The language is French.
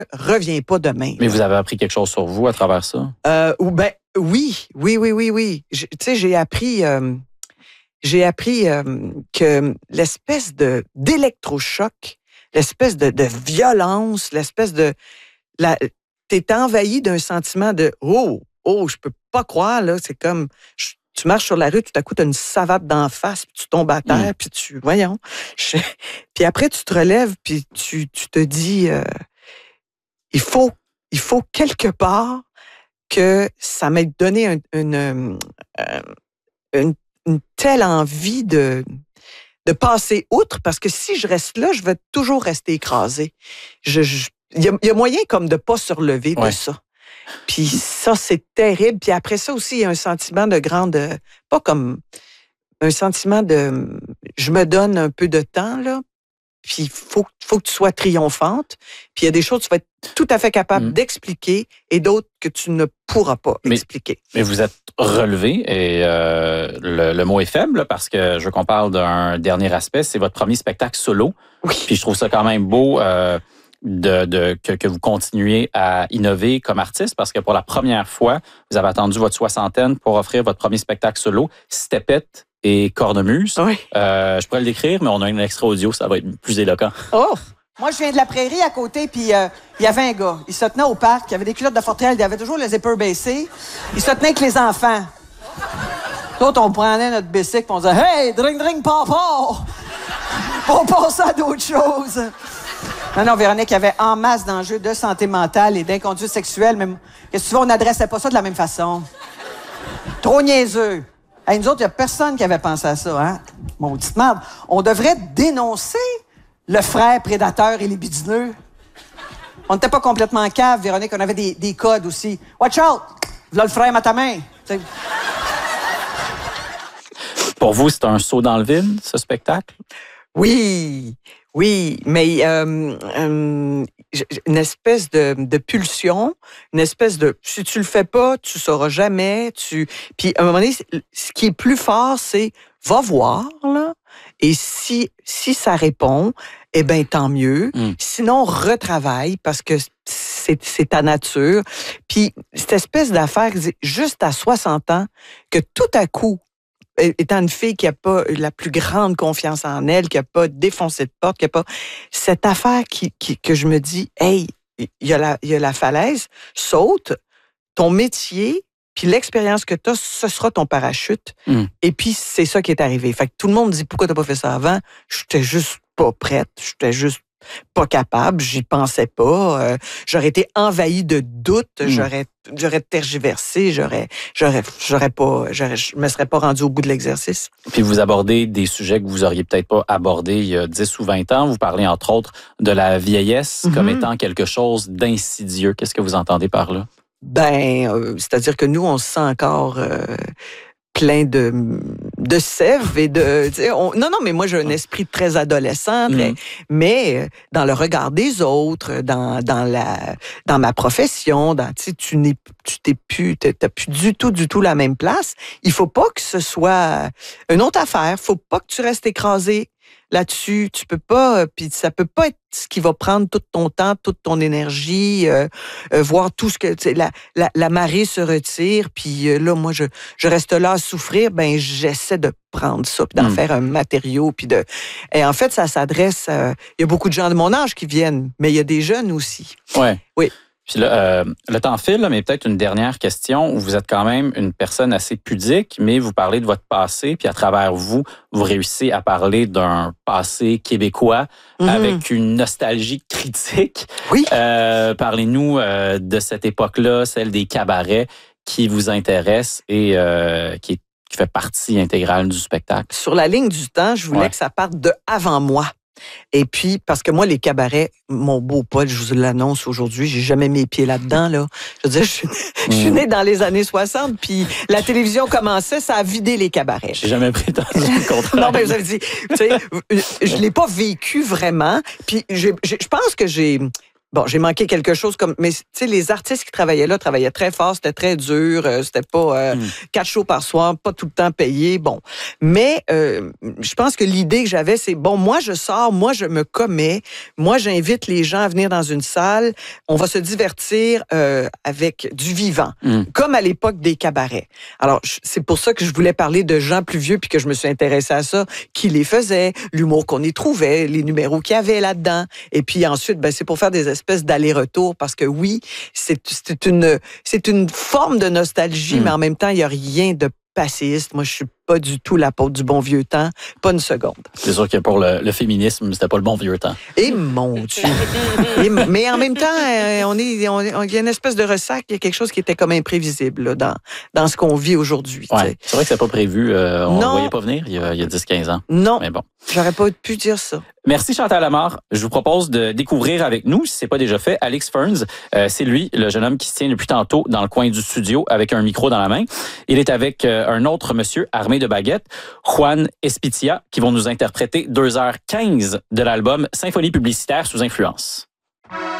reviens pas demain. Mais vous avez appris quelque chose sur vous à travers ça? Oui. Tu sais, j'ai appris que l'espèce d'électrochoc, l'espèce de violence, l'espèce de... T'es envahi d'un sentiment de « Oh, je peux pas croire, là. » C'est comme... Tu marches sur la rue, tout à coup, tu as une savate d'en face, puis tu tombes à terre, puis voyons. Puis après, tu te relèves, puis tu te dis, il faut quelque part que ça m'ait donné une telle envie de passer outre, parce que si je reste là, je vais toujours rester écrasée. Il y a moyen comme de pas se relever de ça. Puis ça, c'est terrible. Puis après ça aussi, il y a un sentiment de grande... Pas comme un sentiment de... Je me donne un peu de temps, là. Puis il faut que tu sois triomphante. Puis il y a des choses que tu vas être tout à fait capable d'expliquer et d'autres que tu ne pourras pas expliquer. Mais vous êtes relevé et le mot est faible parce que je veux qu'on parle d'un dernier aspect. C'est votre premier spectacle solo. Oui. Puis je trouve ça quand même beau... que vous continuez à innover comme artiste parce que pour la première fois, vous avez attendu votre soixantaine pour offrir votre premier spectacle solo, Stepette et Cornemuse. Oui. Je pourrais le décrire, mais on a un extra audio, ça va être plus éloquent. Oh! Moi, je viens de la prairie à côté, puis il y avait un gars. Il se tenait au parc, il avait des culottes de Fortrel, il avait toujours les épaules baissées. Il se tenait avec les enfants. D'autres, on prenait notre bicycle, puis on disait « Hey, drink, papa! » On passait à d'autres choses. Non, Véronique, il y avait en masse d'enjeux de santé mentale et d'inconduite sexuelle, mais qu'est-ce que tu veux, on n'adressait pas ça de la même façon. Trop niaiseux. Hey, nous autres, il n'y a personne qui avait pensé à ça, hein? Maudite merde. On devrait dénoncer le frère prédateur et libidineux. On n'était pas complètement cave, Véronique, on avait des codes aussi. Watch out! Voilà le frère à ta main. T'sais. Pour vous, c'est un saut dans le vide, ce spectacle? Oui, mais une espèce de pulsion, une espèce de... Si tu le fais pas, tu sauras jamais. Puis à un moment donné, ce qui est plus fort, c'est va voir, là, et si ça répond, eh bien, tant mieux. Sinon, retravaille, parce que c'est ta nature. Puis cette espèce d'affaire, juste à 60 ans, que tout à coup, étant une fille qui n'a pas la plus grande confiance en elle, qui n'a pas défoncé de porte, qui n'a pas... Cette affaire que je me dis, hey, il y a la falaise, saute, ton métier, puis l'expérience que tu as, ce sera ton parachute. Et puis, c'est ça qui est arrivé. Fait que tout le monde dit, pourquoi tu n'as pas fait ça avant? J'étais juste pas prête, j'étais juste pas capable, j'y pensais pas. J'aurais été envahie de doutes, j'aurais tergiversé, je me serais pas rendue au bout de l'exercice. Puis vous abordez des sujets que vous auriez peut-être pas abordés il y a 10 ou 20 ans. Vous parlez entre autres de la vieillesse comme étant quelque chose d'insidieux. Qu'est-ce que vous entendez par là? C'est-à-dire que nous, on se sent encore... plein de sève et de... Non, mais moi, j'ai un esprit très adolescent, mais dans le regard des autres, dans ma profession, tu t'as plus du tout la même place. Il faut pas que ce soit une autre affaire. Faut pas que tu restes écrasé là-dessus. Tu peux pas, puis ça peut pas être ce qui va prendre tout ton temps, toute ton énergie, voir tout ce que... La marée se retire, puis là, moi, je reste là à souffrir, j'essaie de prendre ça, puis d'en faire un matériau, puis de... Et en fait, ça s'adresse... Il y a beaucoup de gens de mon âge qui viennent, mais il y a des jeunes aussi. Ouais. Oui. Puis là, le temps file, mais peut-être une dernière question. Vous êtes quand même une personne assez pudique, mais vous parlez de votre passé, puis à travers vous réussissez à parler d'un passé québécois avec une nostalgie critique. Oui. Parlez-nous de cette époque-là, celle des cabarets qui vous intéresse et qui fait partie intégrale du spectacle. Sur la ligne du temps, je voulais que ça parte de avant moi. Et puis, parce que moi, les cabarets, mon beau Paul, je vous l'annonce aujourd'hui, j'ai jamais mis les pieds là-dedans, là. Je veux dire, je suis née dans les années 60, puis la télévision commençait, ça a vidé les cabarets. J'ai jamais prétendu le contraire. Non, mais vous avez dit, tu sais, je l'ai pas vécu vraiment, puis je pense que j'ai bon, j'ai manqué quelque chose comme... Mais, tu sais, les artistes qui travaillaient là travaillaient très fort, c'était très dur, c'était pas 4 shows par soir, pas tout le temps payé, bon. Mais je pense que l'idée que j'avais, c'est, bon, moi, je sors, moi, je me commets, moi, j'invite les gens à venir dans une salle, on va se divertir avec du vivant, comme à l'époque des cabarets. Alors, c'est pour ça que je voulais parler de gens plus vieux, puis que je me suis intéressée à ça, qui les faisaient, l'humour qu'on y trouvait, les numéros qu'il y avait là-dedans. Et puis ensuite, ben, c'est pour faire des espèces d'aller-retour, parce que oui, c'est une forme de nostalgie, mais en même temps, il n'y a rien de passiste. Moi, je suis pas du tout l'apôtre du bon vieux temps, pas une seconde. C'est sûr que pour le féminisme, c'était pas le bon vieux temps. Et mon Dieu! Mais en même temps, il y a une espèce de ressac, il y a quelque chose qui était comme imprévisible là, dans ce qu'on vit aujourd'hui. Ouais. C'est vrai que c'est pas prévu, on ne Non. voyait pas venir il y a 10-15 ans. Non, Mais bon. J'aurais pas pu dire ça. Merci Chantal Lamarre. Je vous propose de découvrir avec nous, si c'est pas déjà fait, Alex Ferns. C'est lui, le jeune homme qui se tient depuis tantôt dans le coin du studio avec un micro dans la main. Il est avec un autre monsieur armé de baguettes, Juan Espitia, qui vont nous interpréter 2h15 de l'album Symphonie publicitaire sous influence.